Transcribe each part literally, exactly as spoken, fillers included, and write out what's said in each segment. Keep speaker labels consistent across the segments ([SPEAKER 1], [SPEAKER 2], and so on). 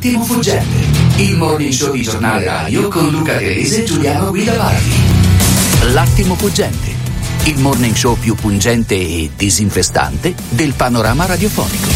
[SPEAKER 1] L'attimo fuggente, il morning show di giornale radio con Luca Telese e Giuliano Guidavardi. L'attimo fuggente, il morning show più pungente e disinfestante del panorama radiofonico.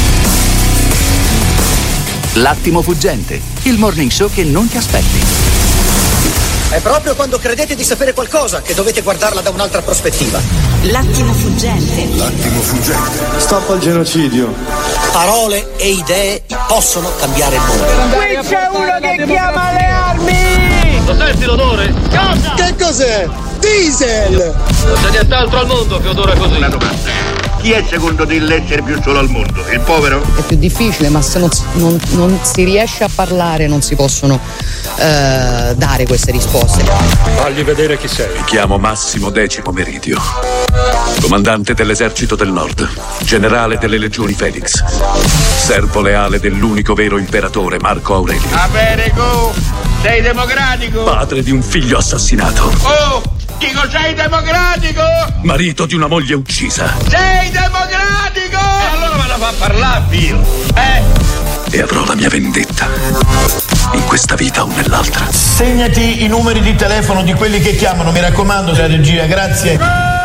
[SPEAKER 1] L'attimo fuggente, il morning show che non ti aspetti.
[SPEAKER 2] È proprio quando credete di sapere qualcosa che dovete guardarla da un'altra prospettiva.
[SPEAKER 3] L'attimo fuggente.
[SPEAKER 4] L'attimo fuggente.
[SPEAKER 5] Stop al genocidio.
[SPEAKER 2] Parole e idee possono cambiare il mondo.
[SPEAKER 6] Qui c'è uno che chiama le armi!
[SPEAKER 7] Lo senti l'odore?
[SPEAKER 6] Cosa?
[SPEAKER 5] Che cos'è? Diesel!
[SPEAKER 7] Non c'è nient'altro al mondo che odora così.
[SPEAKER 4] Una domanda. Chi è secondo te l'essere più solo al mondo? Il povero?
[SPEAKER 8] È più difficile, ma se non, non, non si riesce a parlare non si possono eh, dare queste risposte.
[SPEAKER 9] Fagli vedere chi sei.
[SPEAKER 10] Mi chiamo Massimo Decimo Meridio, comandante dell'esercito del Nord, generale delle legioni Felix, servo leale dell'unico vero imperatore Marco Aurelio.
[SPEAKER 7] Va bene, go! Sei democratico?
[SPEAKER 10] Padre di un figlio assassinato.
[SPEAKER 7] Oh! Dico, sei democratico?
[SPEAKER 10] Marito di una moglie uccisa.
[SPEAKER 7] Sei democratico? E allora me la fa parlare, Dio. Eh?
[SPEAKER 10] E avrò la mia vendetta, in questa vita o nell'altra.
[SPEAKER 11] Segnati i numeri di telefono di quelli che chiamano, mi raccomando, la regia, grazie.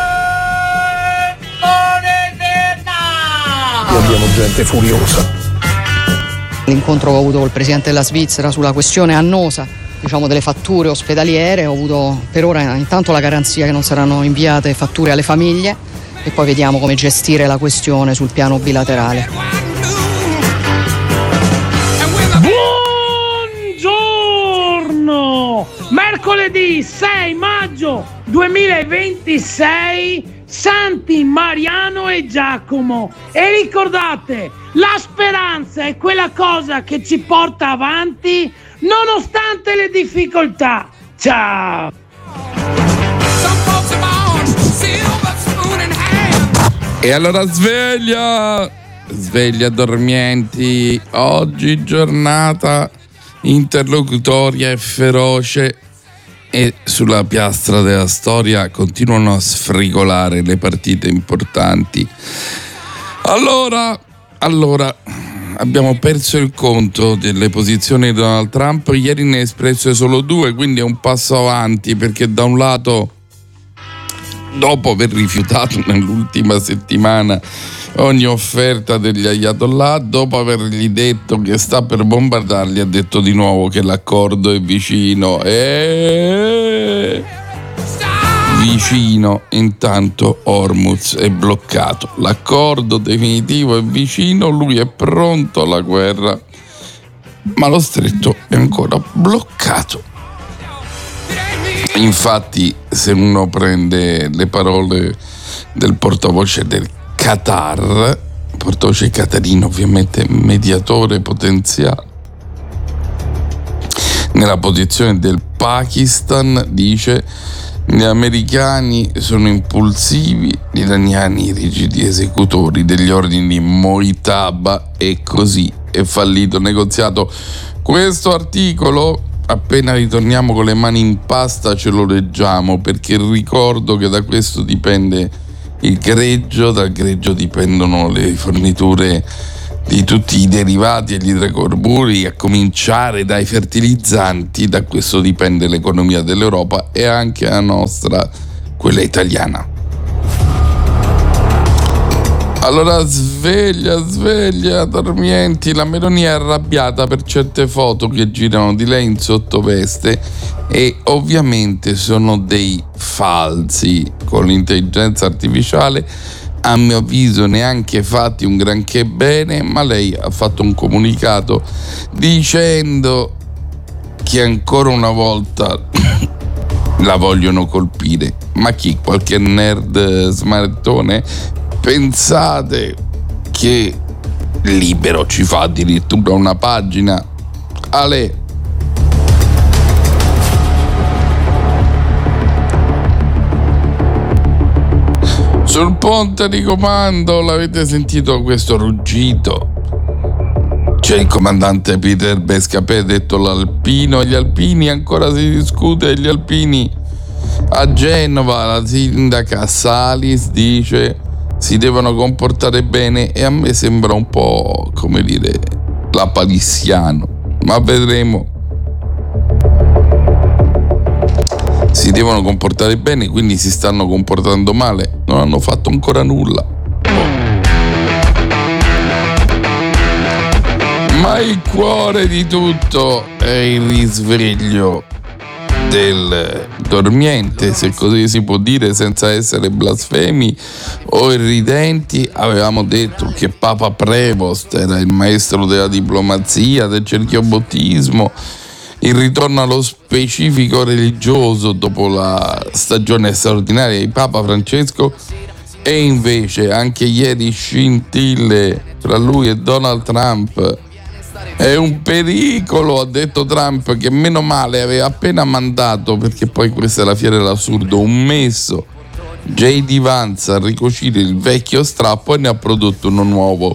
[SPEAKER 5] Qui abbiamo gente furiosa.
[SPEAKER 8] L'incontro che ho avuto col presidente della Svizzera sulla questione annosa, diciamo, delle fatture ospedaliere, ho avuto per ora intanto la garanzia che non saranno inviate fatture alle famiglie e poi vediamo come gestire la questione sul piano bilaterale.
[SPEAKER 6] Buongiorno! Mercoledì sei maggio duemilaventisei, Santi Mariano e Giacomo. E ricordate, la speranza è quella cosa che ci porta avanti nonostante le difficoltà. Ciao!
[SPEAKER 12] E allora sveglia! Sveglia dormienti! Oggi giornata interlocutoria e feroce e sulla piastra della storia continuano a sfrigolare le partite importanti. Allora, allora... abbiamo perso il conto delle posizioni di Donald Trump. Ieri ne ha espresse solo due, quindi è un passo avanti, perché da un lato, dopo aver rifiutato nell'ultima settimana ogni offerta degli ayatollah, dopo avergli detto che sta per bombardarli, ha detto di nuovo che l'accordo è vicino. E... vicino, intanto Hormuz è bloccato, l'accordo definitivo è vicino, lui è pronto alla guerra, ma lo stretto è ancora bloccato. Infatti, se uno prende le parole del portavoce del Qatar, portavoce qatarino, ovviamente mediatore potenziale, nella posizione del Pakistan dice: gli americani sono impulsivi, gli iraniani rigidi esecutori degli ordini di Mojtaba, e così è fallito il negoziato. Questo articolo, appena ritorniamo con le mani in pasta, ce lo leggiamo, perché ricordo che da questo dipende il greggio, dal greggio dipendono le forniture di tutti i derivati e gli idrocarburi, a cominciare dai fertilizzanti. Da questo dipende l'economia dell'Europa e anche la nostra, quella italiana. Allora sveglia, sveglia, dormienti. La Meloni è arrabbiata per certe foto che girano di lei in sottoveste e ovviamente sono dei falsi, con l'intelligenza artificiale, a mio avviso neanche fatti un granché bene, ma lei ha fatto un comunicato dicendo che ancora una volta la vogliono colpire. Ma chi? Qualche nerd smartone? Pensate che Libero ci fa addirittura una pagina? Ale. Sul ponte di comando l'avete sentito questo ruggito? C'è il comandante Peter Bescapè, ha detto l'alpino, gli alpini ancora si discute, gli alpini a Genova, la sindaca Salis dice si devono comportare bene, e a me sembra un po', come dire, lapalissiano. ma vedremo. Si devono comportare bene, quindi si stanno comportando male, non hanno fatto ancora nulla. Ma il cuore di tutto è il risveglio del dormiente, se così si può dire senza essere blasfemi o irridenti. Avevamo detto che Papa Prevost era il maestro della diplomazia, del cerchiobottismo, il ritorno allo specifico religioso dopo la stagione straordinaria di Papa Francesco, e invece anche ieri scintille tra lui e Donald Trump. È un pericolo, ha detto Trump, che meno male aveva appena mandato, perché poi questa è la fiera dell'assurdo, un messo J D Vance a ricucire il vecchio strappo e ne ha prodotto uno nuovo.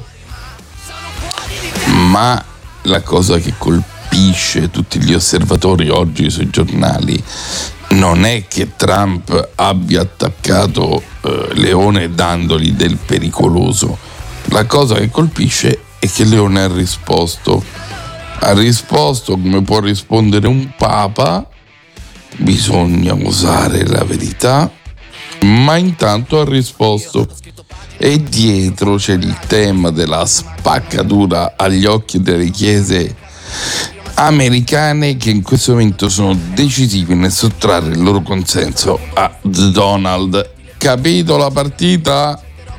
[SPEAKER 12] Ma la cosa che colpisce tutti gli osservatori oggi sui giornali non è che Trump abbia attaccato eh, Leone dandogli del pericoloso. La cosa che colpisce è che Leone ha risposto. Ha risposto come può rispondere un papa: bisogna usare la verità, ma intanto ha risposto. E dietro c'è il tema della spaccatura agli occhi delle chiese americane, che in questo momento sono decisivi nel sottrarre il loro consenso a Donald. Capito la partita?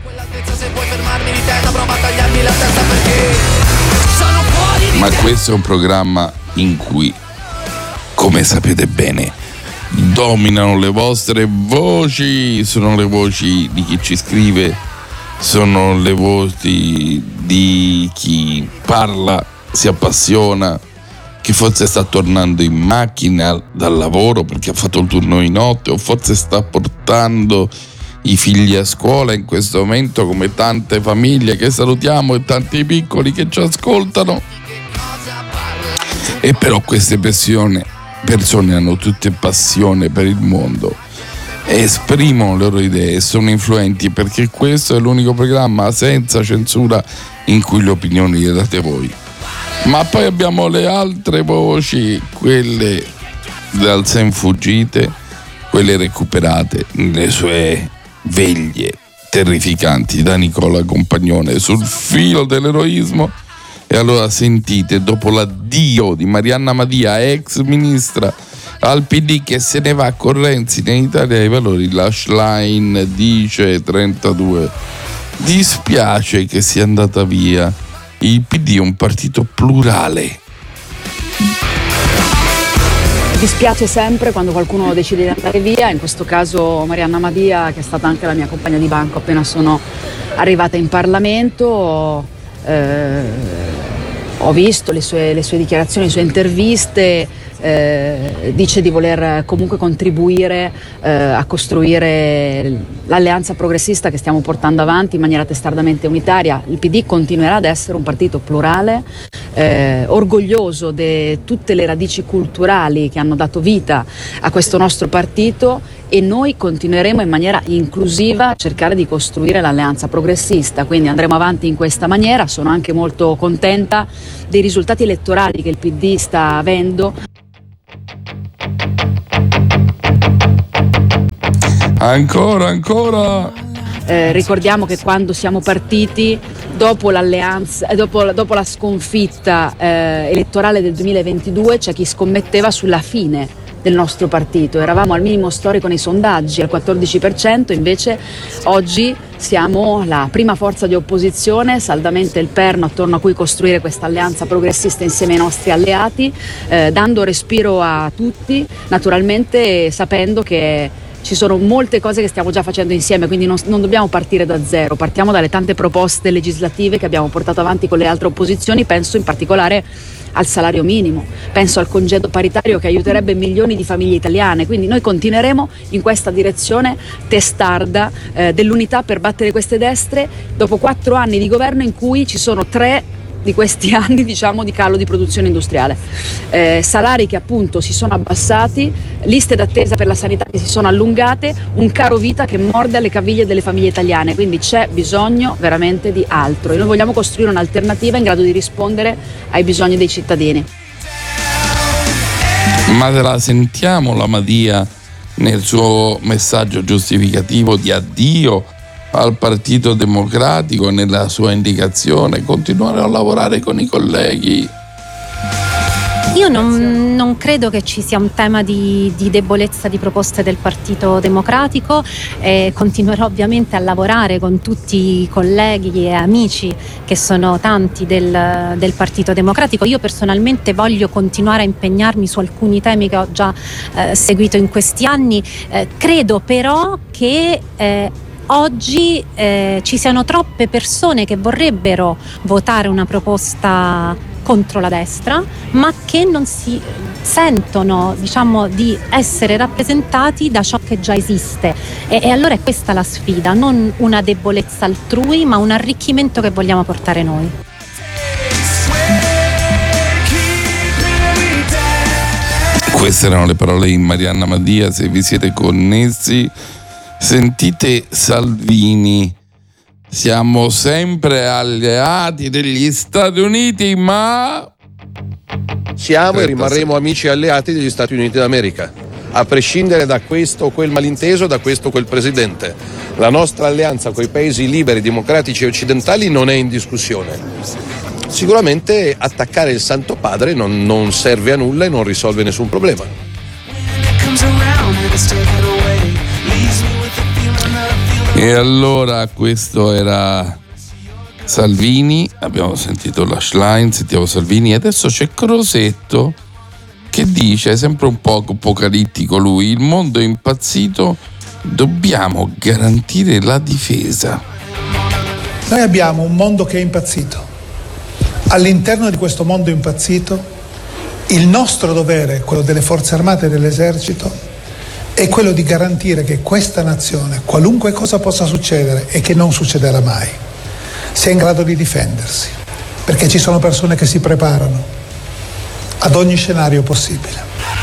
[SPEAKER 12] Ma questo è un programma in cui, come sapete bene, dominano le vostre voci, sono le voci di chi ci scrive, sono le voci di chi parla, si appassiona, che forse sta tornando in macchina dal lavoro perché ha fatto il turno di notte, o forse sta portando i figli a scuola in questo momento, come tante famiglie che salutiamo e tanti piccoli che ci ascoltano. E però queste persone, persone hanno tutte passione per il mondo e esprimono le loro idee, sono influenti, perché questo è l'unico programma senza censura in cui le opinioni le date voi. Ma poi abbiamo le altre voci, quelle dal sen fuggite, quelle recuperate nelle sue veglie terrificanti da Nicola Compagnone sul filo dell'eroismo. E allora sentite, dopo l'addio di Marianna Madia, ex ministra al P D, che se ne va con Renzi in Italia dei Valori, la Schlein dice trentadue: dispiace che sia andata via, il P D è un partito plurale.
[SPEAKER 13] Dispiace sempre quando qualcuno decide di andare via, in questo caso Marianna Madia, che è stata anche la mia compagna di banco appena sono arrivata in Parlamento. Eh, ho visto le sue, le sue dichiarazioni, le sue interviste, eh, dice di voler comunque contribuire eh, a costruire l'alleanza progressista che stiamo portando avanti in maniera testardamente unitaria. Il P D continuerà ad essere un partito plurale, eh, orgoglioso di tutte le radici culturali che hanno dato vita a questo nostro partito, e noi continueremo in maniera inclusiva a cercare di costruire l'alleanza progressista, quindi andremo avanti in questa maniera. Sono anche molto contenta dei risultati elettorali che il P D sta avendo.
[SPEAKER 12] Ancora, ancora.
[SPEAKER 13] Eh, ricordiamo che quando siamo partiti, dopo l'alleanza, dopo, dopo la sconfitta eh, elettorale del duemilaventidue, c'è chi scommetteva sulla fine del nostro partito. Eravamo al minimo storico nei sondaggi, al quattordici per cento, invece oggi siamo la prima forza di opposizione, saldamente il perno attorno a cui costruire questa alleanza progressista insieme ai nostri alleati, eh, dando respiro a tutti, naturalmente sapendo che ci sono molte cose che stiamo già facendo insieme, quindi non, non dobbiamo partire da zero, partiamo dalle tante proposte legislative che abbiamo portato avanti con le altre opposizioni. Penso in particolare al salario minimo, penso al congedo paritario che aiuterebbe milioni di famiglie italiane, quindi noi continueremo in questa direzione testarda eh, dell'unità per battere queste destre, dopo quattro anni di governo in cui ci sono tre di questi anni, diciamo, di calo di produzione industriale, eh, salari che appunto si sono abbassati, liste d'attesa per la sanità che si sono allungate, un caro vita che morde alle caviglie delle famiglie italiane, quindi c'è bisogno veramente di altro e noi vogliamo costruire un'alternativa in grado di rispondere ai bisogni dei cittadini.
[SPEAKER 12] Ma te la sentiamo la Madia nel suo messaggio giustificativo di addio al Partito Democratico, nella sua indicazione continuare a lavorare con i colleghi?
[SPEAKER 14] Io non, non credo che ci sia un tema di, di debolezza di proposte del Partito Democratico, e continuerò ovviamente a lavorare con tutti i colleghi e amici che sono tanti del, del Partito Democratico. Io personalmente voglio continuare a impegnarmi su alcuni temi che ho già eh, seguito in questi anni. Eh, credo però che eh, oggi eh, ci siano troppe persone che vorrebbero votare una proposta contro la destra, ma che non si sentono, diciamo, di essere rappresentati da ciò che già esiste. E, e allora è questa la sfida, non una debolezza altrui, ma un arricchimento che vogliamo portare noi.
[SPEAKER 12] Queste erano le parole di Marianna Madia. Se vi siete connessi, sentite Salvini. Siamo sempre alleati degli Stati Uniti, ma
[SPEAKER 15] siamo e rimarremo amici e alleati degli Stati Uniti d'America, a prescindere da questo o quel malinteso, da questo o quel presidente. La nostra alleanza con i paesi liberi, democratici e occidentali non è in discussione. Sicuramente attaccare il Santo Padre non, non serve a nulla e non risolve nessun problema.
[SPEAKER 12] E allora questo era Salvini, abbiamo sentito Lashline, sentiamo Salvini, e adesso c'è Crosetto che dice, è sempre un po' apocalittico lui: il mondo è impazzito, dobbiamo garantire la difesa.
[SPEAKER 16] Noi abbiamo un mondo che è impazzito. All'interno di questo mondo impazzito, il nostro dovere, quello delle forze armate e dell'esercito, è quello di garantire che questa nazione, qualunque cosa possa succedere e che non succederà mai, sia in grado di difendersi, perché ci sono persone che si preparano ad ogni scenario possibile.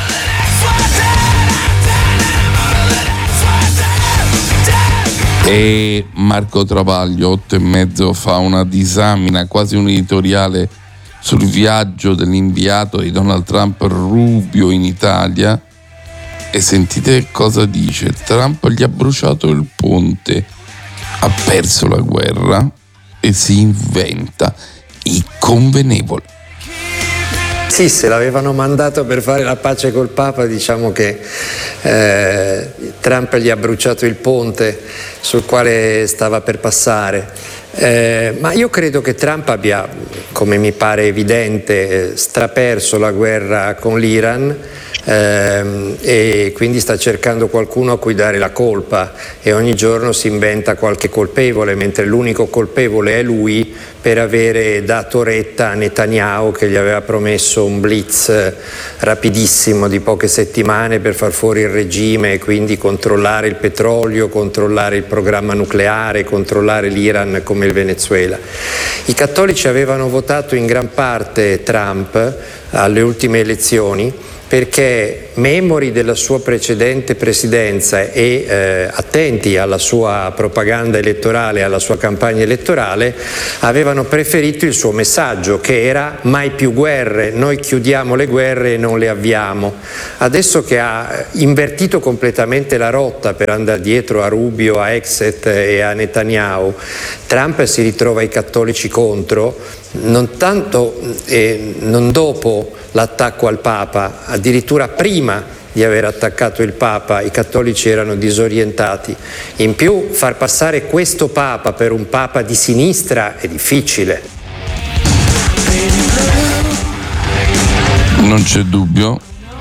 [SPEAKER 12] E Marco Travaglio, otto e mezzo, fa una disamina, quasi un editoriale sul viaggio dell'inviato di Donald Trump Rubio in Italia. E sentite cosa dice: Trump gli ha bruciato il ponte, ha perso la guerra e si inventa i convenevoli.
[SPEAKER 17] Sì, se l'avevano mandato per fare la pace col Papa, diciamo che eh, Trump gli ha bruciato il ponte sul quale stava per passare. Eh, ma io credo che Trump abbia, come mi pare evidente, straperso la guerra con l'Iran. Eh, e quindi sta cercando qualcuno a cui dare la colpa, e ogni giorno si inventa qualche colpevole, mentre l'unico colpevole è lui per avere dato retta a Netanyahu, che gli aveva promesso un blitz rapidissimo di poche settimane per far fuori il regime e quindi controllare il petrolio, controllare il programma nucleare, controllare l'Iran come il Venezuela. I cattolici avevano votato in gran parte Trump alle ultime elezioni perché memori della sua precedente presidenza e eh, attenti alla sua propaganda elettorale, alla sua campagna elettorale, avevano preferito il suo messaggio, che era mai più guerre, noi chiudiamo le guerre e non le avviamo. Adesso che ha invertito completamente la rotta per andare dietro a Rubio, a Exet e a Netanyahu, Trump si ritrova i cattolici contro, non tanto e non dopo l'attacco al Papa, addirittura prima di aver attaccato il Papa i cattolici erano disorientati. In più, far passare questo Papa per un Papa di sinistra è difficile.
[SPEAKER 12] Non c'è dubbio,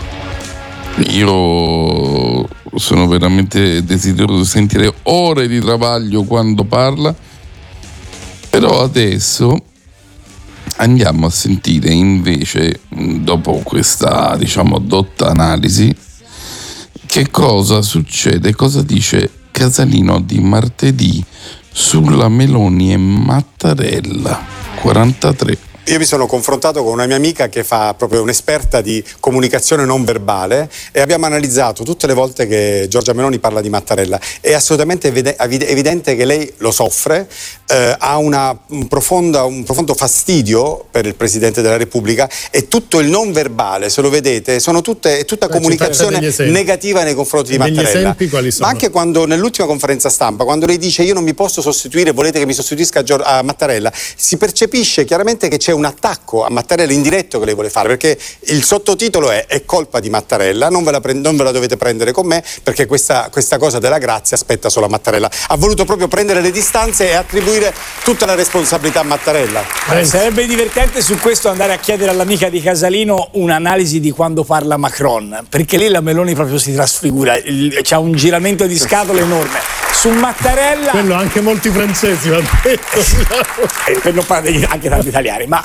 [SPEAKER 12] io sono veramente desideroso di sentire ore di Travaglio quando parla, però adesso andiamo a sentire invece, dopo questa, diciamo, dotta analisi, che cosa succede, cosa dice Casalino di martedì sulla Meloni e Mattarella. quarantatré.
[SPEAKER 18] io mi sono confrontato con una mia amica che fa proprio un'esperta di comunicazione non verbale e abbiamo analizzato tutte le volte che Giorgia Meloni parla di Mattarella. È assolutamente evidente che lei lo soffre, eh, ha una, un, profonda, un profondo fastidio per il Presidente della Repubblica, e tutto il non verbale, se lo vedete, sono tutte, è tutta Beh, comunicazione negativa nei confronti di Mattarella. Degli esempi quali sono? Ma anche quando nell'ultima conferenza stampa, quando lei dice io non mi posso sostituire, volete che mi sostituisca a, a Mattarella, si percepisce chiaramente che c'è un attacco a Mattarella indiretto che lei vuole fare, perché il sottotitolo è è colpa di Mattarella, non ve la, pre- non ve la dovete prendere con me, perché questa, questa cosa della grazia aspetta solo a Mattarella. Ha voluto proprio prendere le distanze e attribuire tutta la responsabilità a Mattarella.
[SPEAKER 19] Eh, sarebbe divertente su questo andare a chiedere all'amica di Casalino un'analisi di quando parla Macron, perché lì la Meloni proprio si trasfigura, il, c'ha un giramento di scatole enorme. Su Mattarella,
[SPEAKER 20] quello anche molti francesi va detto,
[SPEAKER 19] e quello parla anche tanti italiani, ma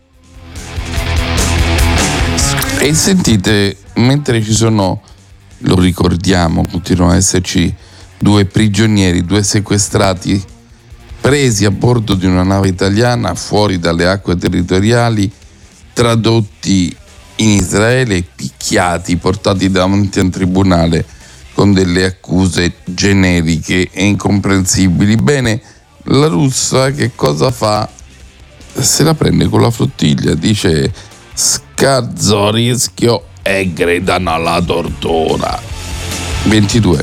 [SPEAKER 12] e sentite, mentre ci sono, lo ricordiamo, continuano ad esserci due prigionieri, due sequestrati presi a bordo di una nave italiana fuori dalle acque territoriali, tradotti in Israele, picchiati, portati davanti a un tribunale con delle accuse generiche e incomprensibili. Bene, la russa che cosa fa? Se la prende con la flottiglia, dice scazzo, rischio e gridano alla tortura. ventidue.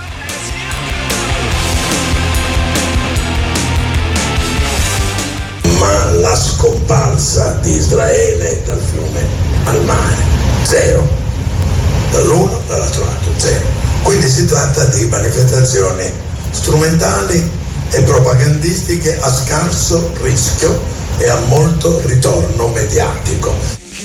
[SPEAKER 21] Ma la scomparsa di Israele dal fiume al mare, zero, dall'uno dall'altro lato, zero. Quindi si tratta di manifestazioni strumentali e propagandistiche a scarso rischio e a molto ritorno mediatico.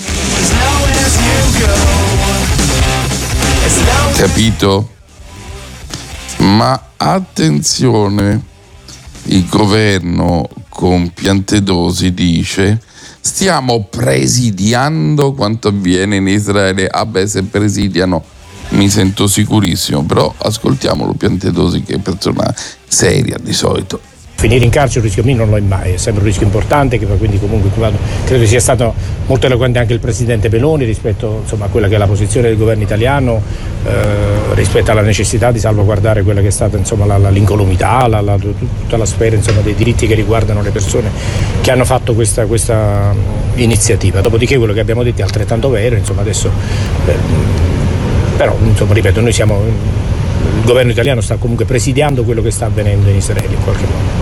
[SPEAKER 12] Capito? Ma attenzione, il governo con Piantedosi dice stiamo presidiando quanto avviene in Israele. Ah beh, se presidiano mi sento sicurissimo, però ascoltiamolo Piantedosi, che è persona seria di solito.
[SPEAKER 22] Finire in carcere un rischio mio non lo è mai, è sempre un rischio importante, che quindi comunque credo sia stato molto eloquente anche il Presidente Meloni rispetto, insomma, a quella che è la posizione del governo italiano, eh, rispetto alla necessità di salvaguardare quella che è stata, insomma, la, la, l'incolumità, la, la, tutta la sfera, insomma, dei diritti che riguardano le persone che hanno fatto questa, questa iniziativa. Dopodiché quello che abbiamo detto è altrettanto vero, insomma, adesso eh, però, insomma, ripeto, noi siamo, il governo italiano sta comunque presidiando quello che sta avvenendo in Israele in qualche modo.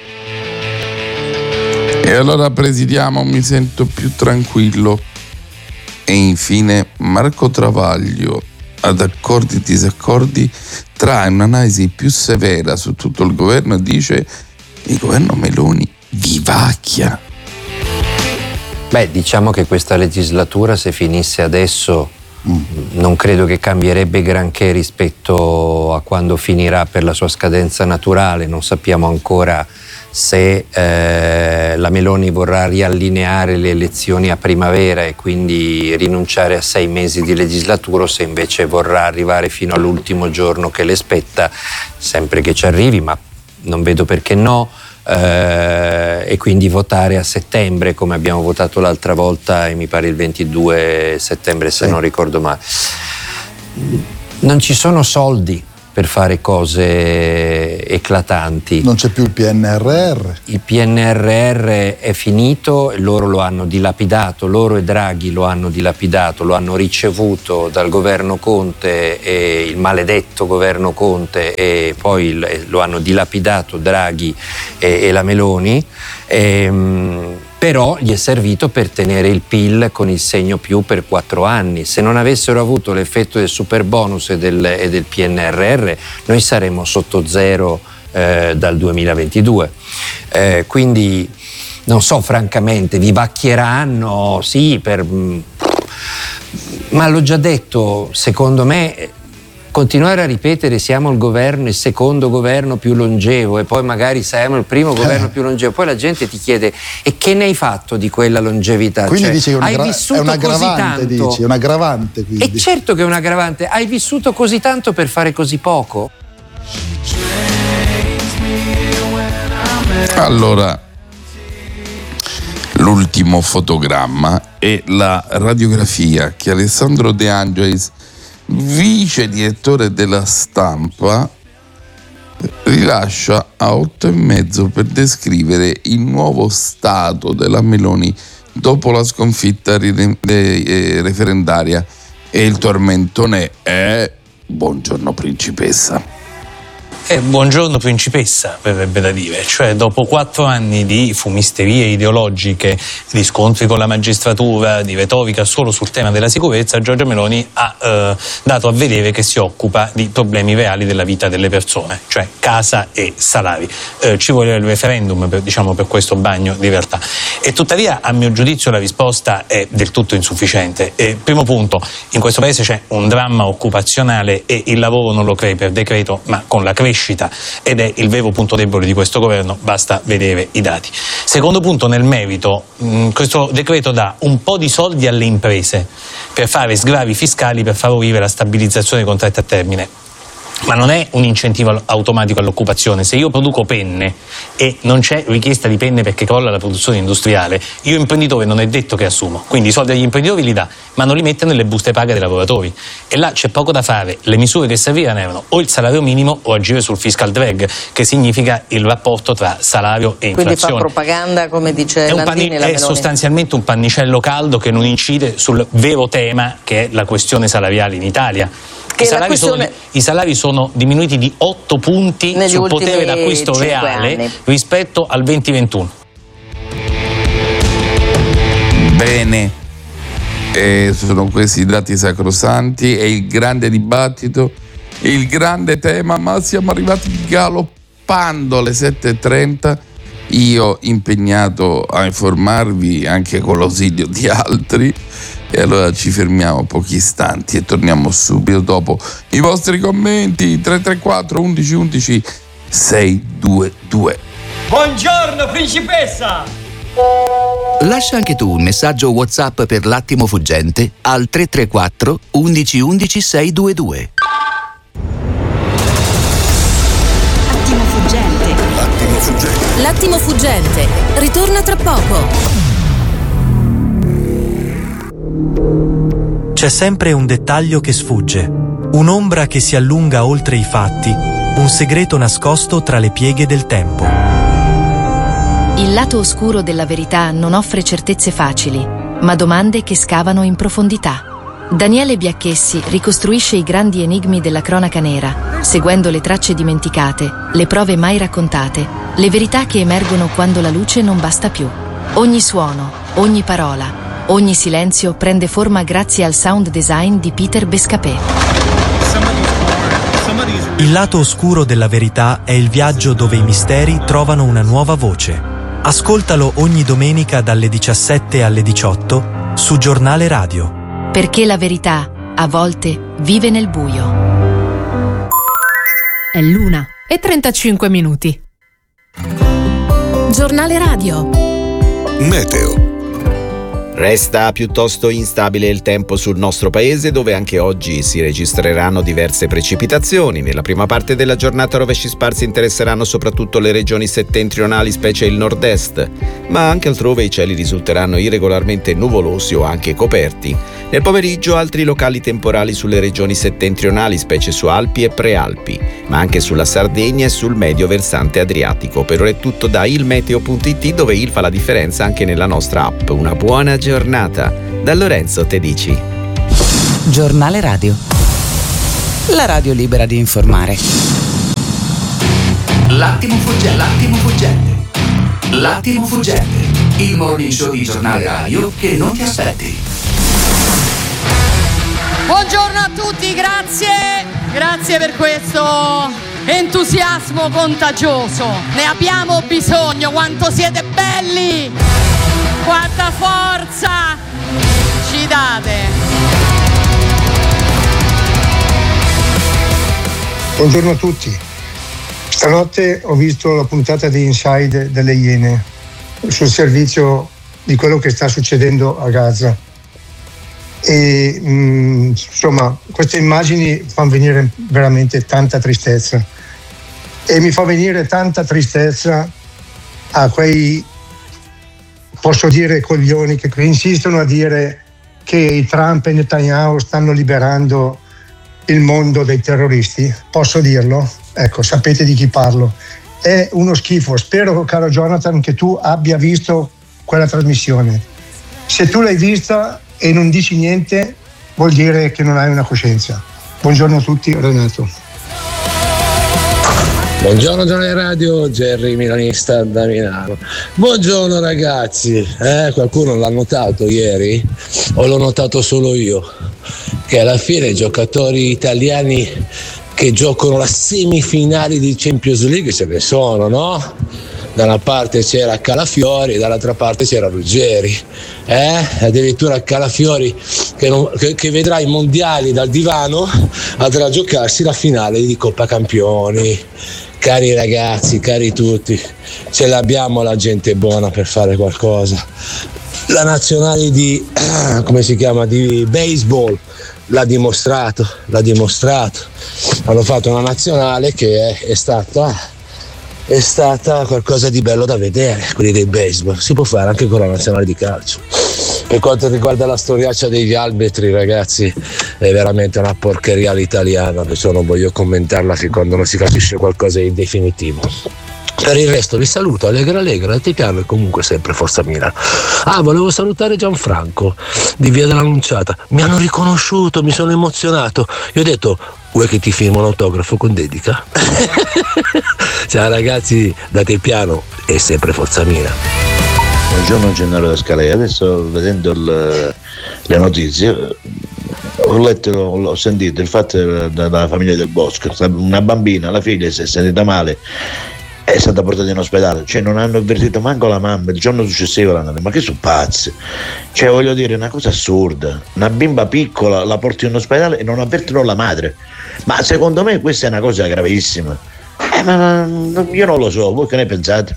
[SPEAKER 12] E allora presidiamo, mi sento più tranquillo. E infine Marco Travaglio, ad accordi e disaccordi, trae un'analisi più severa su tutto il governo e dice: il governo Meloni vivacchia.
[SPEAKER 17] Beh, diciamo che questa legislatura, se finisse adesso, mm. non credo che cambierebbe granché rispetto a quando finirà per la sua scadenza naturale. Non sappiamo ancora se eh, la Meloni vorrà riallineare le elezioni a primavera e quindi rinunciare a sei mesi di legislatura, o se invece vorrà arrivare fino all'ultimo giorno che le spetta, sempre che ci arrivi, ma non vedo perché no, eh, e quindi votare a settembre come abbiamo votato l'altra volta, e mi pare il ventidue settembre, se sì. non ricordo male. Non ci sono soldi per fare cose eclatanti.
[SPEAKER 23] Non c'è più il P N R R.
[SPEAKER 17] Il P N R R è finito e loro lo hanno dilapidato, loro e Draghi lo hanno dilapidato, lo hanno ricevuto dal governo Conte, e il maledetto governo Conte, e poi lo hanno dilapidato Draghi e, e la Meloni. E, però gli è servito per tenere il P I L con il segno più per quattro anni. Se non avessero avuto l'effetto del super bonus e del, e del P N R R, noi saremmo sotto zero eh, dal duemilaventidue. Eh, quindi non so, francamente, vivacchieranno, sì, per, ma l'ho già detto, secondo me continuare a ripetere siamo il governo, il secondo governo più longevo, e poi magari siamo il primo governo più longevo, poi la gente ti chiede: e che ne hai fatto di quella longevità?
[SPEAKER 23] Quindi
[SPEAKER 17] cioè,
[SPEAKER 23] dici che
[SPEAKER 17] hai
[SPEAKER 23] gra-
[SPEAKER 17] vissuto
[SPEAKER 23] è un aggravante,
[SPEAKER 17] così tanto.
[SPEAKER 23] Dici, è un aggravante, quindi.
[SPEAKER 17] E certo che è un aggravante, hai vissuto così tanto per fare così poco?
[SPEAKER 12] Allora, l'ultimo fotogramma è la radiografia che Alessandro De Angelis, vice direttore della Stampa, rilascia a otto e mezzo per descrivere il nuovo stato della Meloni dopo la sconfitta referendaria, e il tormentone è: buongiorno principessa.
[SPEAKER 1] Eh, buongiorno principessa, verrebbe da dire, cioè dopo quattro anni di fumisterie ideologiche, di scontri con la magistratura, di retorica solo sul tema della sicurezza, Giorgia Meloni ha eh, dato a vedere che si occupa di problemi reali della vita delle persone, cioè casa e salari. Eh, ci vuole il referendum per, diciamo, per questo bagno di realtà. E tuttavia, a mio giudizio, la risposta è del tutto insufficiente. Eh, primo punto, in questo paese c'è un dramma occupazionale e il lavoro non lo crei per decreto, ma con la crescita, ed è il vero punto debole di questo governo, basta vedere i dati. Secondo punto, nel merito, mh, questo decreto dà un po' di soldi alle imprese per fare sgravi fiscali per favorire la stabilizzazione dei contratti a termine. Ma non è un incentivo automatico all'occupazione. Se io produco penne e non c'è richiesta di penne perché crolla la produzione industriale, io imprenditore non è detto che assumo. Quindi i soldi agli imprenditori li dà, ma non li mette nelle buste paga dei lavoratori. E là c'è poco da fare. Le misure che servivano erano o il salario minimo o agire sul fiscal drag, che significa il rapporto tra salario e inflazione.
[SPEAKER 2] Quindi fa propaganda, come dice
[SPEAKER 1] è un
[SPEAKER 2] Landini,
[SPEAKER 1] panni-
[SPEAKER 2] la
[SPEAKER 1] È sostanzialmente un pannicello caldo che non incide sul vero tema, che è la questione salariale in Italia. I salari, questione... sono, I salari sono diminuiti di otto punti
[SPEAKER 2] negli
[SPEAKER 1] sul potere d'acquisto reale
[SPEAKER 2] anni.
[SPEAKER 1] rispetto al venti ventuno.
[SPEAKER 12] Bene, eh, sono questi i dati sacrosanti, è il grande dibattito, il grande tema, ma siamo arrivati galoppando alle sette e trenta. Io impegnato a informarvi anche con l'ausilio di altri. E allora ci fermiamo pochi istanti e torniamo subito dopo i vostri commenti. Tre tre quattro undici undici sei due due.
[SPEAKER 3] Buongiorno principessa!
[SPEAKER 24] Lascia anche tu un messaggio WhatsApp per L'Attimo Fuggente al tre tre quattro undici undici sei due due.
[SPEAKER 25] Attimo Fuggente.
[SPEAKER 21] L'attimo fuggente.
[SPEAKER 25] L'attimo Fuggente ritorna tra poco.
[SPEAKER 26] C'è sempre un dettaglio che sfugge, un'ombra che si allunga oltre i fatti, un segreto nascosto tra le pieghe del tempo.
[SPEAKER 25] Il lato oscuro della verità non offre certezze facili, ma domande che scavano in profondità. Daniele Biacchessi ricostruisce i grandi enigmi della cronaca nera, seguendo le tracce dimenticate, le prove mai raccontate, le verità che emergono quando la luce non basta più. Ogni suono, ogni parola, ogni silenzio prende forma grazie al sound design di Peter Bescapé.
[SPEAKER 26] Il lato oscuro della verità è il viaggio dove i misteri trovano una nuova voce. Ascoltalo ogni domenica dalle diciassette alle diciotto su Giornale Radio.
[SPEAKER 25] Perché la verità, a volte, vive nel buio.
[SPEAKER 27] È l'una e trentacinque minuti.
[SPEAKER 25] Giornale Radio.
[SPEAKER 21] Meteo.
[SPEAKER 28] Resta piuttosto instabile il tempo sul nostro paese, dove anche oggi si registreranno diverse precipitazioni. Nella prima parte della giornata rovesci sparsi interesseranno soprattutto le regioni settentrionali, specie il nord-est, ma anche altrove i cieli risulteranno irregolarmente nuvolosi o anche coperti. Nel pomeriggio altri locali temporali sulle regioni settentrionali, specie su Alpi e Prealpi, ma anche sulla Sardegna e sul medio versante adriatico. Per ora è tutto da ilmeteo punto it, dove il fa la differenza anche nella nostra app. Una buona giornata. Da Lorenzo Tedici.
[SPEAKER 29] Giornale Radio. La radio libera di informare.
[SPEAKER 24] L'attimo fuggente. L'attimo fuggente. L'attimo fuggente. Il morning show di Giornale Radio che non ti aspetti.
[SPEAKER 30] Buongiorno a tutti, grazie. Grazie per questo entusiasmo contagioso. Ne abbiamo bisogno, quanto siete belli. Quanta forza ci date!
[SPEAKER 31] Buongiorno a tutti. Stanotte ho visto la puntata di Inside delle Iene sul servizio di quello che sta succedendo a Gaza. E mh, insomma, queste immagini fanno venire veramente tanta tristezza. E mi fa venire tanta tristezza a quei Posso dire coglioni che insistono a dire che i Trump e Netanyahu stanno liberando il mondo dei terroristi? Posso dirlo? Ecco, sapete di chi parlo. È uno schifo. Spero, caro Jonathan, che tu abbia visto quella trasmissione. Se tu l'hai vista e non dici niente, vuol dire che non hai una coscienza. Buongiorno a tutti, Renato.
[SPEAKER 2] Buongiorno Giornale Radio, Jerry milanista da Milano. Buongiorno ragazzi, eh, qualcuno l'ha notato ieri o l'ho notato solo io? Che alla fine i giocatori italiani che giocano la semifinale di Champions League ce ne sono, no? Da una parte c'era Calafiori e dall'altra parte c'era Ruggeri, eh? Addirittura Calafiori che, non, che, che vedrà i mondiali dal divano andrà a giocarsi la finale di Coppa Campioni. Cari ragazzi, cari tutti, ce l'abbiamo la gente buona per fare qualcosa. La nazionale di, come si chiama, di baseball l'ha dimostrato, l'ha dimostrato. Hanno fatto una nazionale che è, è stata è stata qualcosa di bello da vedere, quelli dei baseball. Si può fare anche con la nazionale di calcio. Per quanto riguarda la storiaccia degli arbitri, ragazzi, è veramente una porcheria all'italiana, perciò non voglio commentarla fin quando non si capisce qualcosa di definitivo. Per il resto vi saluto, Allegra Allegra, ti piano e comunque sempre Forza Milano. Ah, volevo salutare Gianfranco di Via dell'Annunciata, mi hanno riconosciuto, mi sono emozionato, io ho detto vuoi che ti firmo un autografo con dedica? Ciao ragazzi, date il piano e sempre Forza Milano.
[SPEAKER 4] Buongiorno Gennaro da Scalea, adesso vedendo il, le notizie ho letto, ho sentito il fatto della famiglia del Bosco, una bambina, la figlia si è sentita male, è stata portata in ospedale, cioè non hanno avvertito manco la mamma, il giorno successivo l'hanno detto, ma che sono pazzi, cioè voglio dire è una cosa assurda, una bimba piccola la porti in ospedale e non avvertono la madre, ma secondo me questa è una cosa gravissima, eh, ma io non lo so, voi che ne pensate?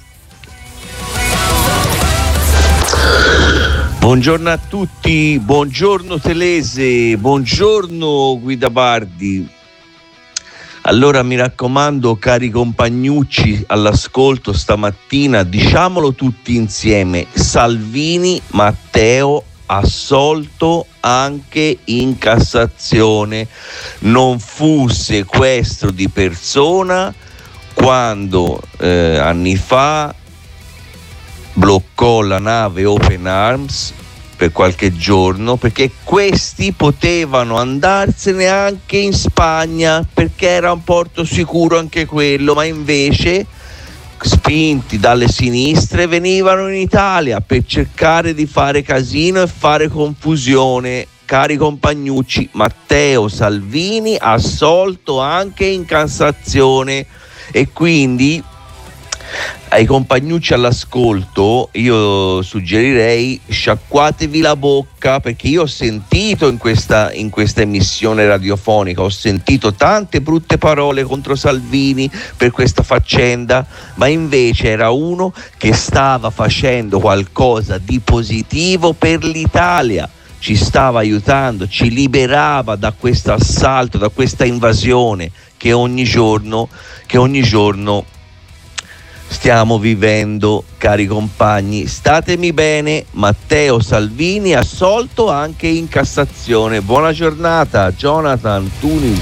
[SPEAKER 5] Buongiorno a tutti, buongiorno Telese, buongiorno Guida Bardi. Allora mi raccomando cari compagnucci all'ascolto stamattina, diciamolo tutti insieme, Salvini Matteo assolto anche in Cassazione, non fu sequestro di persona quando eh, anni fa bloccò la nave Open Arms per qualche giorno perché questi potevano andarsene anche in Spagna perché era un porto sicuro anche quello, ma invece spinti dalle sinistre venivano in Italia per cercare di fare casino e fare confusione. Cari compagnucci, Matteo Salvini assolto anche in Cassazione e quindi ai compagnucci all'ascolto io suggerirei sciacquatevi la bocca perché io ho sentito in questa, in questa emissione radiofonica ho sentito tante brutte parole contro Salvini per questa faccenda, ma invece era uno che stava facendo qualcosa di positivo per l'Italia, ci stava aiutando, ci liberava da questo assalto, da questa invasione che ogni giorno che ogni giorno stiamo vivendo. Cari compagni, statemi bene, Matteo Salvini assolto anche in Cassazione. Buona giornata, Jonathan Tuni.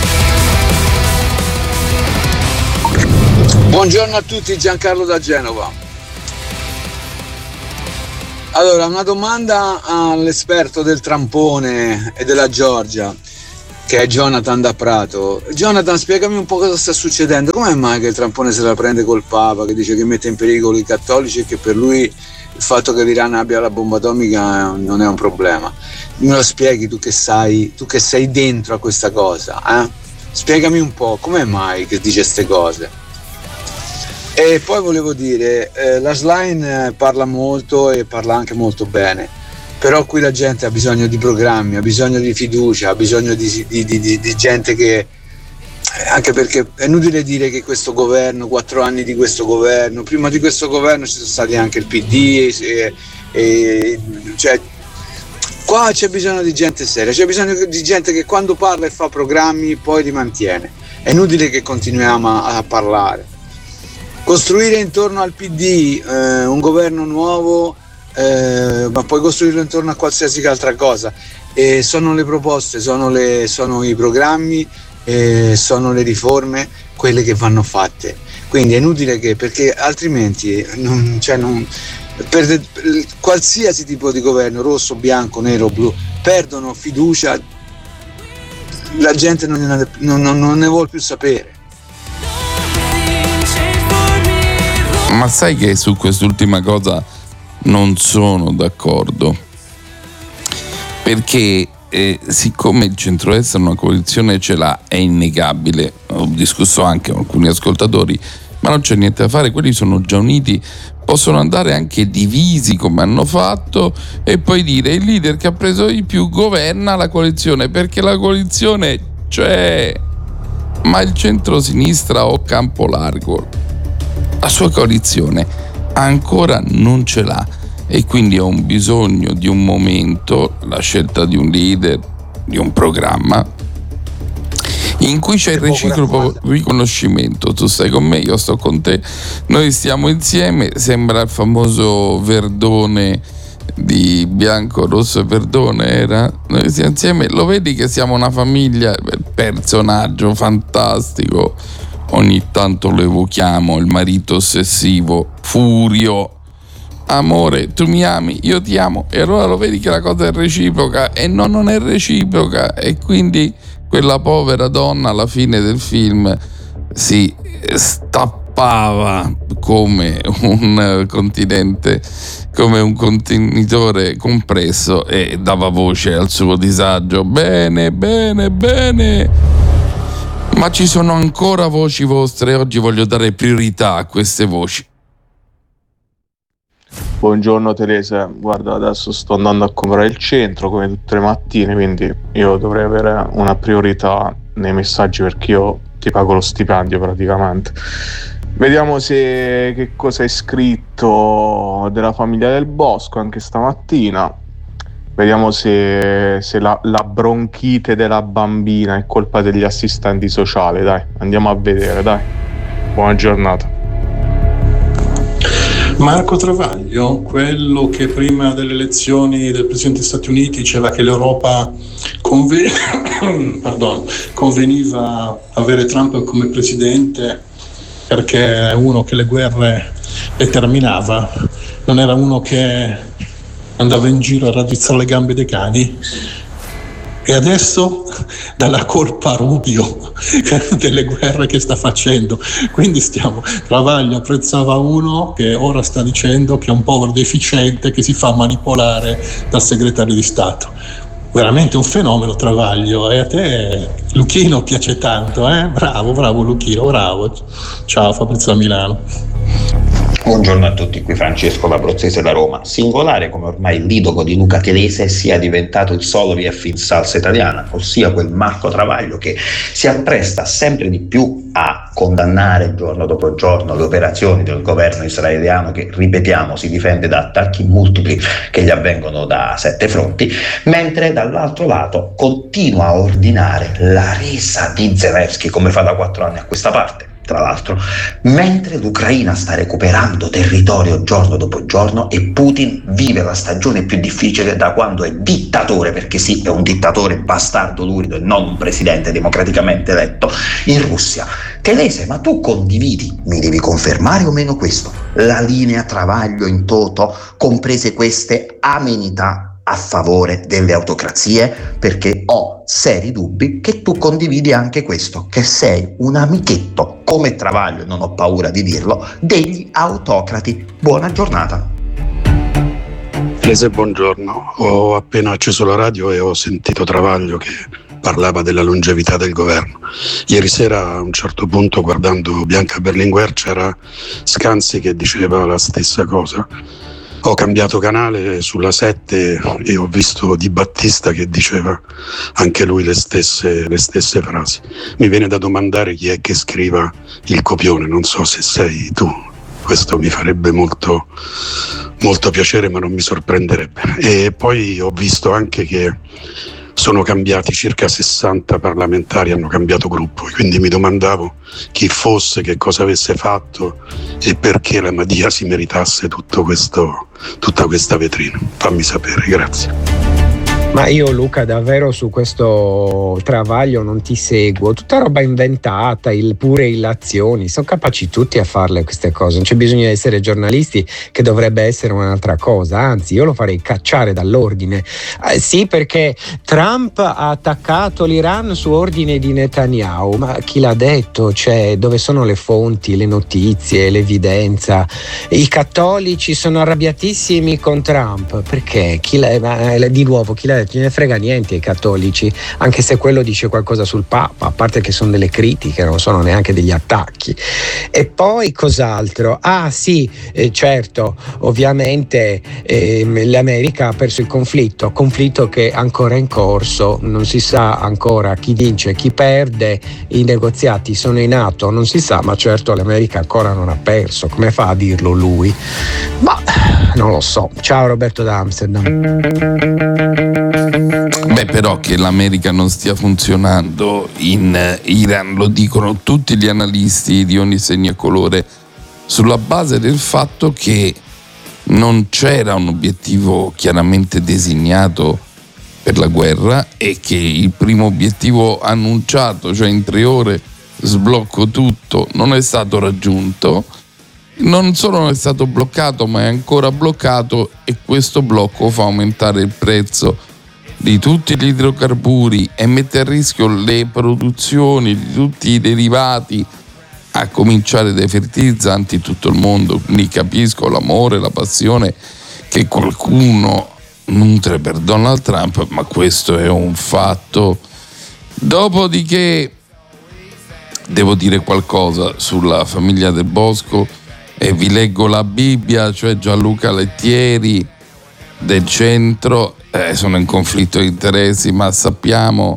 [SPEAKER 6] Buongiorno a tutti, Giancarlo da Genova. Allora, una domanda all'esperto del trampone e della Georgia, che è Jonathan da Prato. Jonathan, spiegami un po' cosa sta succedendo. Come mai che il trampone se la prende col Papa, che dice che mette in pericolo i cattolici e che per lui il fatto che l'Iran abbia la bomba atomica non è un problema? Me lo spieghi tu che sai, tu che sei dentro a questa cosa, eh? Spiegami un po' come mai che dice queste cose. E poi volevo dire, eh, la Slime parla molto e parla anche molto bene. Però qui la gente ha bisogno di programmi, ha bisogno di fiducia, ha bisogno di, di, di, di, di gente che, anche perché è inutile dire che questo governo, quattro anni di questo governo, prima di questo governo ci sono stati anche il P D, e, e, cioè qua c'è bisogno di gente seria, c'è bisogno di gente che quando parla e fa programmi poi li mantiene, è inutile che continuiamo a, a parlare. Costruire intorno al P D eh, un governo nuovo eh, ma puoi costruirlo intorno a qualsiasi altra cosa. E sono le proposte, sono, le, sono i programmi, eh, sono le riforme quelle che vanno fatte. Quindi è inutile che, perché altrimenti non, cioè non, per, per qualsiasi tipo di governo, rosso, bianco, nero, blu, perdono fiducia, la gente non ne, non, non ne vuole più sapere.
[SPEAKER 12] Ma sai che su quest'ultima cosa non sono d'accordo, perché eh, siccome il centrodestra una coalizione ce l'ha, è innegabile, ho discusso anche con alcuni ascoltatori, ma non c'è niente da fare, quelli sono già uniti, possono andare anche divisi come hanno fatto e poi dire il leader che ha preso di più governa la coalizione, perché la coalizione c'è, ma il centro-sinistra o campo largo la sua coalizione ancora non ce l'ha e quindi ha un bisogno di un momento, la scelta di un leader, di un programma in cui c'è il reciproco riconoscimento. Tu stai con me, io sto con te, noi stiamo insieme, sembra il famoso Verdone di Bianco, Rosso e Verdone era, noi stiamo insieme, lo vedi che siamo una famiglia, personaggio fantastico, ogni tanto lo evochiamo, il marito ossessivo, Furio, amore, tu mi ami, io ti amo, e allora lo vedi che la cosa è reciproca e no, non è reciproca, e quindi quella povera donna alla fine del film si stappava come un continente, come un contenitore compresso e dava voce al suo disagio. Bene, bene, bene. Ma ci sono ancora voci vostre e oggi voglio dare priorità a queste voci.
[SPEAKER 7] Buongiorno Teresa, guarda, adesso sto andando a comprare il centro come tutte le mattine, quindi io dovrei avere una priorità nei messaggi perché io ti pago lo stipendio praticamente. Vediamo se che cosa hai scritto della famiglia Del Bosco anche stamattina. Vediamo se, se la, la bronchite della bambina è colpa degli assistenti sociali, dai, andiamo a vedere, dai. Buona giornata.
[SPEAKER 8] Marco Travaglio, quello che prima delle elezioni del Presidente degli Stati Uniti diceva che l'Europa conven- pardon, conveniva avere Trump come presidente perché è uno che le guerre le terminava, non era uno che andava in giro a raddrizzare le gambe dei cani, e adesso dà la colpa a Rubio delle guerre che sta facendo. Quindi stiamo, Travaglio apprezzava uno che ora sta dicendo che è un povero deficiente che si fa manipolare dal segretario di Stato. Veramente un fenomeno Travaglio, e a te Luchino piace tanto, eh? Bravo, bravo Luchino, bravo. Ciao Fabrizio da Milano.
[SPEAKER 9] Buongiorno a tutti, qui Francesco l'Abruzzese da Roma. Singolare come ormai il lidoco di Luca Telese sia diventato il Soloviev in salsa italiana, ossia quel Marco Travaglio che si appresta sempre di più a condannare giorno dopo giorno le operazioni del governo israeliano che, ripetiamo, si difende da attacchi multipli che gli avvengono da sette fronti, mentre dall'altro lato continua a ordinare la resa di Zelensky come fa da quattro anni a questa parte. Tra l'altro, mentre l'Ucraina sta recuperando territorio giorno dopo giorno e Putin vive la stagione più difficile da quando è dittatore, perché sì, è un dittatore bastardo lurido e non un presidente democraticamente eletto, in Russia. Telese, ma tu condividi, mi devi confermare o meno questo, la linea Travaglio in toto, comprese queste amenità a favore delle autocrazie? Perché ho seri dubbi che tu condividi anche questo, che sei un amichetto, come Travaglio, non ho paura di dirlo, degli autocrati. Buona giornata.
[SPEAKER 10] Telese, buongiorno. Ho appena acceso la radio e ho sentito Travaglio che parlava della longevità del governo. Ieri sera, a un certo punto, guardando Bianca Berlinguer, c'era Scanzi che diceva la stessa cosa. Ho cambiato canale sulla sette e ho visto Di Battista che diceva anche lui le stesse, le stesse frasi. Mi viene da domandare chi è che scriva il copione, non so se sei tu. Questo mi farebbe molto, molto piacere, ma non mi sorprenderebbe. E poi ho visto anche che sono cambiati circa sessanta parlamentari, hanno cambiato gruppo, quindi mi domandavo chi fosse, che cosa avesse fatto e perché la Madia si meritasse tutto questo, tutta questa vetrina. Fammi sapere, grazie.
[SPEAKER 11] Ma io, Luca, davvero su questo travaglio non ti seguo. Tutta roba inventata, il pure illazioni, sono capaci tutti a farle queste cose, non c'è bisogno di essere giornalisti, che dovrebbe essere un'altra cosa, anzi io lo farei cacciare dall'ordine. Eh, sì, perché Trump ha attaccato l'Iran su ordine di Netanyahu, ma chi l'ha detto? Cioè, dove sono le fonti, le notizie, l'evidenza? I cattolici sono arrabbiatissimi con Trump, perché? Chi l'ha, ma, di nuovo, chi l'ha detto? Non ne frega niente ai cattolici, anche se quello dice qualcosa sul Papa, a parte che sono delle critiche, non sono neanche degli attacchi. E poi cos'altro? Ah sì, eh, certo, ovviamente eh, l'America ha perso il conflitto, conflitto che è ancora in corso, non si sa ancora chi vince, chi perde, i negoziati sono in atto, non si sa, ma certo l'America ancora non ha perso, come fa a dirlo lui? Ma non lo so. Ciao Roberto da Amsterdam.
[SPEAKER 12] Beh, però che l'America non stia funzionando in Iran lo dicono tutti gli analisti di ogni segno e colore, sulla base del fatto che non c'era un obiettivo chiaramente designato per la guerra e che il primo obiettivo annunciato, cioè in tre ore sblocco tutto, non è stato raggiunto. Non solo non è stato bloccato, ma è ancora bloccato, e questo blocco fa aumentare il prezzo di tutti gli idrocarburi e mette a rischio le produzioni di tutti i derivati, a cominciare dai fertilizzanti in tutto il mondo. Quindi capisco l'amore, la passione che qualcuno nutre per Donald Trump, ma questo è un fatto. Dopodiché devo dire qualcosa sulla famiglia Del Bosco e vi leggo la Bibbia, cioè Gianluca Lettieri del Centro. Eh, sono in conflitto di interessi, ma sappiamo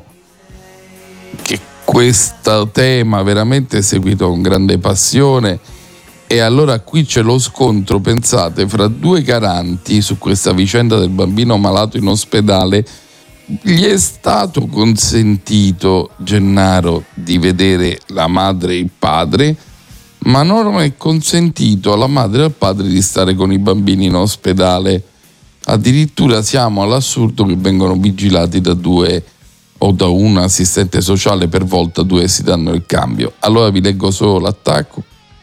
[SPEAKER 12] che questo tema veramente è seguito con grande passione, e allora qui c'è lo scontro, pensate, fra due garanti su questa vicenda del bambino malato in ospedale. Gli è stato consentito, Gennaro, di vedere la madre e il padre, ma non è consentito alla madre e al padre di stare con i bambini in ospedale. Addirittura siamo all'assurdo che vengono vigilati da due o da un assistente sociale per volta, due si danno il cambio. Allora vi leggo solo l'attacco.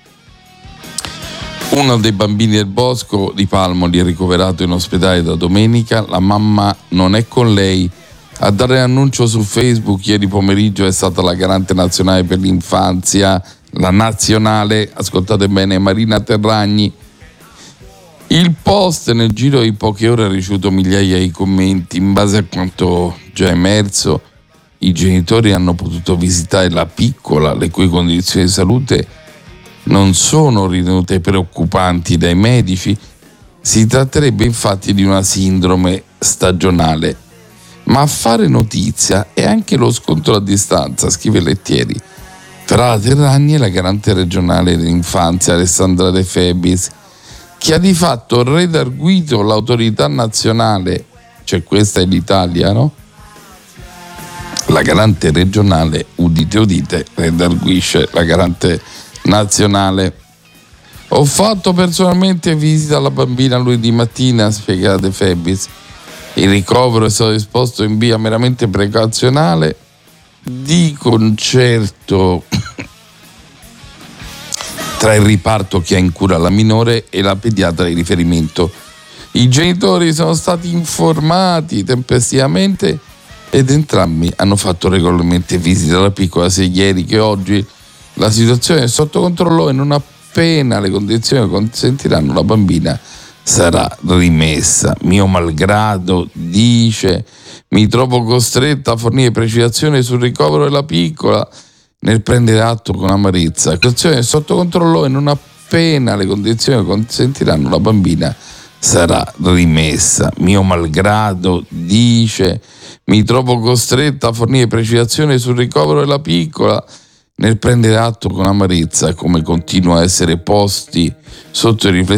[SPEAKER 12] Uno dei bambini Del Bosco di Palmoli è ricoverato in ospedale da domenica, la mamma non è con lei. A dare l'annuncio su Facebook ieri pomeriggio è stata la garante nazionale per l'infanzia, la nazionale, ascoltate bene, Marina Terragni. Il post nel giro di poche ore ha ricevuto migliaia di commenti. In base a quanto già emerso, i genitori hanno potuto visitare la piccola, le cui condizioni di salute non sono ritenute preoccupanti dai medici. Si tratterebbe infatti di una sindrome stagionale. Ma a fare notizia è anche lo scontro a distanza, scrive Lettieri, tra la Terragni e la garante regionale dell'infanzia Alessandra De Febis, che ha di fatto redarguito l'autorità nazionale, cioè questa è l'Italia, no? La garante regionale, udite udite, redarguisce la garante nazionale. Ho fatto personalmente visita alla bambina lunedì mattina, spiega De Febis. Il ricovero è stato disposto in via meramente precauzionale, di concerto tra il riparto che ha in cura la minore e la pediatra di riferimento. I genitori sono stati informati tempestivamente ed entrambi hanno fatto regolarmente visita alla piccola, sia ieri che oggi. La situazione è sotto controllo e non appena le condizioni consentiranno la bambina sarà rimessa. Mio malgrado, dice, mi trovo costretta a fornire precisazioni sul ricovero della piccola. Nel prendere atto con amarezza, la situazione è sotto controllo e non appena le condizioni consentiranno la bambina sarà rimessa. Mio malgrado, dice, mi trovo costretta a fornire precisazioni sul ricovero della piccola. Nel prendere atto con amarezza come continua a essere posti sotto riflessione